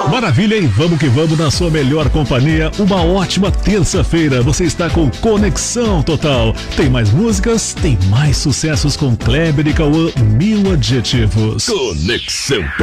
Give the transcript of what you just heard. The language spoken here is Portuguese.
Maravilha, hein? Vamos que vamos na sua melhor companhia. Uma ótima terça-feira. Você está com Conexão Total. Tem mais músicas, tem mais sucessos com Kleber e Cauã, 1000 adjetivos. Conexão